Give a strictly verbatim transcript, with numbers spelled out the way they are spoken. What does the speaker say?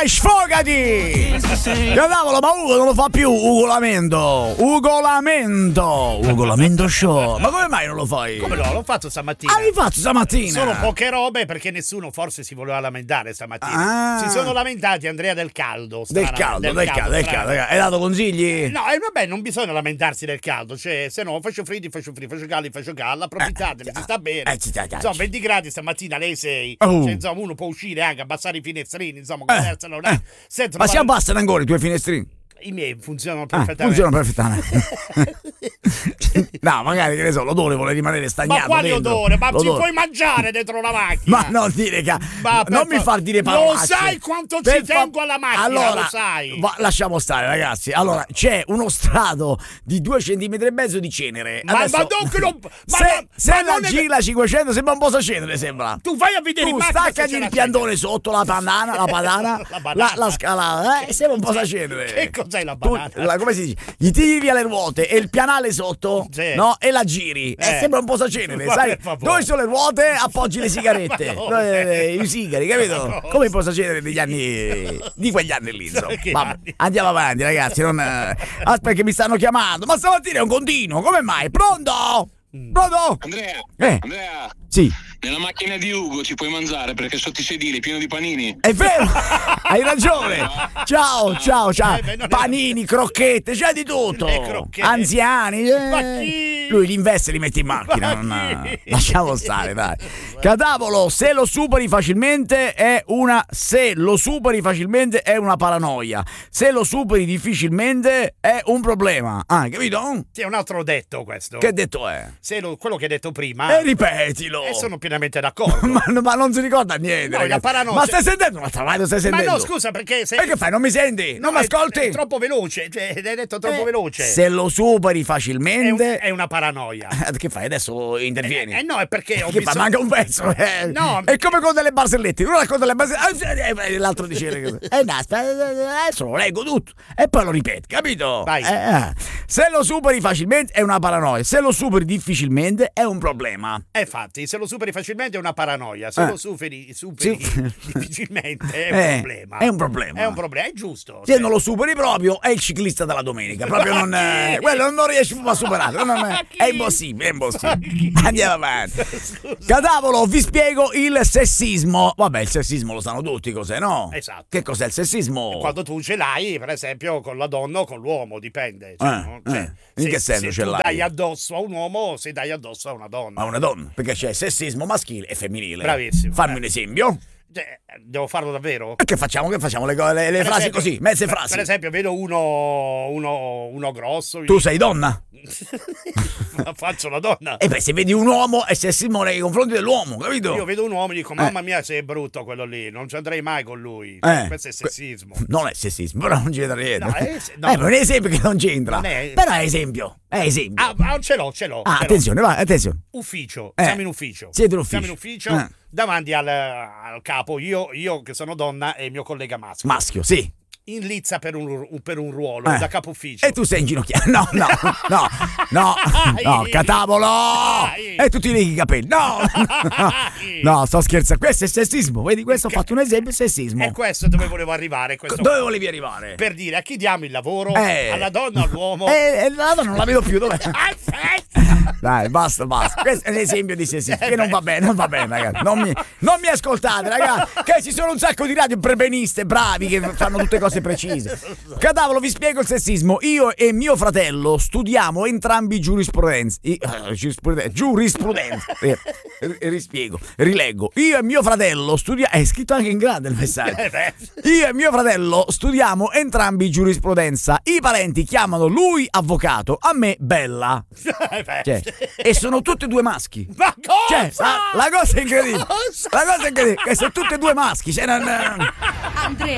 Dai, sfogati! Cavolo, ma Ugo non lo fa più, Ugo Lamento. Ugo Lamento. Ugo Lamento Show. Ma come mai non lo fai? Come no? L'ho fatto stamattina. Ah, l'hai fatto stamattina? Sono poche robe perché nessuno forse si voleva lamentare stamattina. Ah. Si sono lamentati Andrea Del Caldo. Del caldo, del caldo, del caldo. Hai dato consigli? No, e vabbè, non bisogna lamentarsi del caldo. Cioè, se no, faccio freddo, faccio freddo, faccio caldo, faccio caldo. Approfittatene, si sta bene. Eh, ci sta, ci sta. Insomma, venti gradi stamattina, lei sei. Oh. Cioè, insomma, uno può uscire anche, abbassare i finestrini, insomma, Eh, goderselo, eh. senza Ma si trovare- abbassano ancora i tuoi finestrini? I miei funzionano Ah, perfettamente. funzionano perfettamente. No, magari, che ne so, l'odore vuole rimanere stagnato. Ma quale dentro. odore? Ma si L'odore. puoi mangiare dentro la macchina? Ma non dire che Ma per non mi fa- far dire Lo parolacce. sai quanto Per ci fa- tengo alla macchina, allora, lo sai. va- lasciamo stare, ragazzi. Allora, c'è uno strato di due centimetri e mezzo di cenere. Ma- Adesso- ma non che non- ma se non- se ma la non è- Gila cinquecento sembra un po' sa cenere, sembra. Tu vai a vedere Tu in macchina se staccagli c'è il la piantone sotto, la banana, la banana, La la, banana. la scalata, eh, sembra un po' sa cenere. Che cos'è la Tu- banana? la- come si dice? Gli tiri via le ruote e il pianale sotto, Sì. no? E la giri. E Eh. sembra un po' sa cenere, Ma sai? per favore. Dove sono le ruote? Appoggi le sigarette. Ma no. No, eh, I sigari, capito? Ma no. Come può sa cenere degli anni di quegli anni lì, insomma. Che Vabbè, anni? andiamo avanti, ragazzi. Non... eh, Aspetta che mi stanno chiamando. Ma stamattina è un continuo, come mai? Pronto? Pronto? Andrea, Eh. Andrea, Sì. nella macchina di Ugo ci puoi mangiare perché sotto i sedili è pieno di panini. È vero, hai ragione. Ciao, ciao, ciao. Eh, beh, non è- Panini, crocchette, c'è di tutto. Le crocchette. Anziani. eh. Ma chi? Lui li investe e li mette in macchina. Ma non- chi? Lasciamo stare, dai. Cadavolo, se lo superi facilmente è una. Se lo superi facilmente è una paranoia. Se lo superi difficilmente è un problema. Ah, capito? Sì, è un altro detto questo. Che detto è? Se lo- quello che hai detto prima. E ripetilo. E sono pienamente d'accordo. ma, ma non si ricorda niente. No, la ragazzi. paranoia- Ma stai sentendo un'altra radio? Stai Ma sentendo? no, scusa, perché se. E che fai? Non mi senti? non mi è- ascolti? È troppo veloce, cioè, hai detto troppo Eh, veloce. Se lo superi È, un- facilmente. è una paranoia. Eh, Che fai? Adesso intervieni. Eh, eh, no, è perché ho che fai? bisogno- Manca un pezzo. Eh. No. È come con delle barzellette. Uno racconta le barzellette e l'altro dice le cose. Eh no, aspetta, adesso lo leggo tutto. E poi lo ripeti, capito? Vai. Eh, eh. Se lo superi facilmente è una paranoia. Se lo superi difficilmente è un problema. Eh, infatti, se lo superi facilmente è una paranoia. Se Eh. lo superi, superi Sì. difficilmente è un Eh, problema. è un problema. È un problema, è giusto. Se non lo superi proprio è il ciclista della domenica. Proprio non. eh, quello non riesci a superare. Non- non- è impossibile, è impossibile. Andiamo avanti. Cadavolo, vi spiego il sessismo. Vabbè, il sessismo lo sanno tutti cos'è, no? Esatto. Che cos'è il sessismo? Quando tu ce l'hai, per esempio, con la donna o con l'uomo, dipende. Cioè, Eh, no? eh. Cioè, In se- che senso se ce tu l'hai? dai addosso a un uomo o se dai addosso a una donna. A una donna, perché c'è sessismo maschile e femminile. Bravissimo. Fammi Eh. un esempio. Cioè, devo farlo davvero? E che facciamo? Che facciamo? Le, le- le Per frasi esempio- così, mezze per- frasi. Per esempio, vedo uno, uno, uno grosso. Tu sei donna? Faccio la donna. E beh, se vedi un uomo è sessismo nei confronti dell'uomo, capito? Io vedo un uomo e dico, mamma mia, sei brutto quello lì, non ci andrei mai con lui. Eh. Questo è sessismo. Non è sessismo, però non c'entra niente. No, è se- no. Eh, ma è un esempio che non c'entra. Non è- Però è esempio. È esempio. Ah, ah, ce l'ho, ce l'ho. Ah, ce l'ho. attenzione, vai, attenzione. Ufficio, Eh. siamo in ufficio. Siete in ufficio. Siamo in ufficio, Eh. davanti al, al capo, io, io che sono donna e il mio collega maschio. Maschio, sì. In lizza per un, un- per un ruolo, Eh. da capo ufficio. E tu sei inginocchiato. No, no, no, no, no, catavolo! Dai. E tu ti leghi i capelli. No, no, sto scherzando. Questo è sessismo. Vedi, questo ho fatto un esempio sessismo. E questo è dove volevo arrivare. Questo Dove volevi arrivare? Per dire a chi diamo il lavoro? Eh. Alla donna o all'uomo? Eh, eh, la donna non la vedo più. Dov'è? Aspetta! Dai, basta, basta. Questo è un esempio di sessismo. Che non va bene, non va bene, ragazzi. Non mi, non mi ascoltate, ragazzi. Che ci sono un sacco di radio prebeniste, bravi, che fanno tutte cose precise. Cadavolo, vi spiego il sessismo. Io e mio fratello studiamo entrambi giurisprudenza. I- eh, giurisprudenza. Giurisprudenza. Eh, ri- rispiego, rileggo. Io e mio fratello studiamo. È scritto anche in grande il messaggio. Eh, beh. Io e mio fratello studiamo entrambi giurisprudenza. I parenti chiamano lui avvocato, a me bella. Eh, beh. Cioè, e sono tutti e due maschi. Ma cosa? Cioè, la, la cosa è incredibile. Cosa? La cosa è incredibile. Che sono tutti e due maschi. Cioè, non, Andrea